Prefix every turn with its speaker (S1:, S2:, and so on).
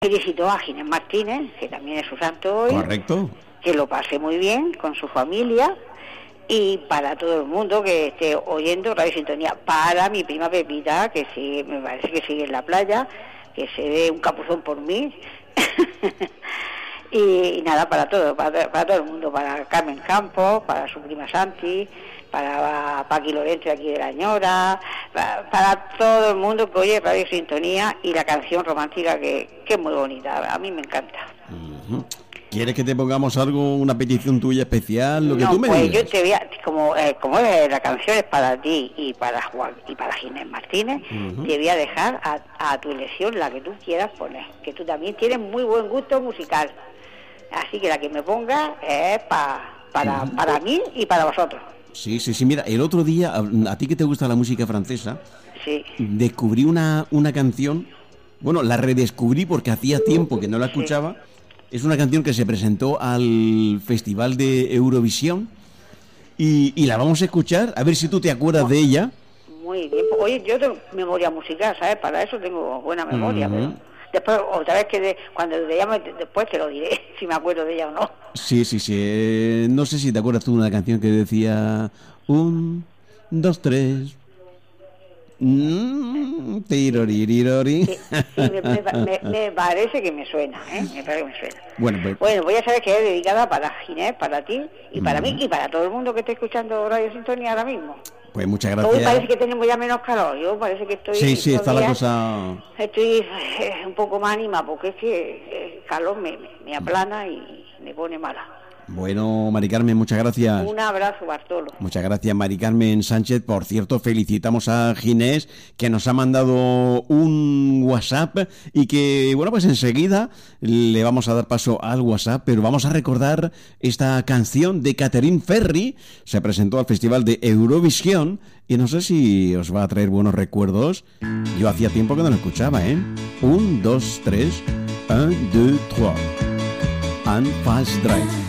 S1: Felicito a Ginés Martínez, que también es su santo hoy.
S2: Correcto.
S1: Que lo pase muy bien con su familia. Y para todo el mundo que esté oyendo Radio Sintonía. Para mi prima Pepita, que sigue, me parece que sigue en la playa, que se dé un capuzón por mí. y nada, para todo el mundo. Para Carmen Campos, para su prima Santi, para Paqui Lorente aquí de la Ñora, para todo el mundo que oye Radio Sintonía y la canción romántica que es muy bonita, a mí me encanta.
S2: Uh-huh. ¿Quieres que te pongamos algo, una petición tuya especial, lo que tú me
S1: pues
S2: digas?
S1: Yo te voy a, como la canción es para ti y para Juan y para Ginés Martínez, uh-huh, te voy a dejar a tu elección la que tú quieras poner, que tú también tienes muy buen gusto musical, así que la que me pongas es para mí y para vosotros.
S2: Sí, mira, el otro día, a ti que te gusta la música francesa,
S1: sí,
S2: descubrí una canción, bueno, la redescubrí porque hacía tiempo que no la escuchaba, sí. Es una canción que se presentó al Festival de Eurovisión y la vamos a escuchar, a ver si tú te acuerdas de ella.
S1: Muy bien, oye, yo tengo memoria musical, ¿sabes? Para eso tengo buena memoria, pero después, otra vez cuando te llame, después te lo diré, si me acuerdo de ella o no.
S2: Sí, no sé si te acuerdas tú de una canción que decía 1, 2, 3... Tirorirori.
S1: Sí, me parece que me suena, me parece que me suena.
S2: Bueno,
S1: voy a saber que es dedicada para Ginés, para ti y para mí y para todo el mundo que esté escuchando Radio Sintonía ahora mismo.
S2: Pues muchas gracias.
S1: Hoy parece que tenemos ya menos calor, yo parece que estoy...
S2: Sí, está la cosa...
S1: Estoy un poco más animada porque es que el calor me aplana y me pone mala.
S2: Bueno, Mari Carmen, muchas gracias.
S1: Un abrazo, Bartolo.
S2: Muchas gracias, Mari Carmen Sánchez. Por cierto, felicitamos a Ginés, que nos ha mandado un WhatsApp y que, bueno, pues enseguida le vamos a dar paso al WhatsApp, pero vamos a recordar esta canción de Catherine Ferry. Se presentó al Festival de Eurovisión y no sé si os va a traer buenos recuerdos. Yo hacía tiempo que no lo escuchaba, 1, 2, 3, 1, 2, 3. And Fast Drive.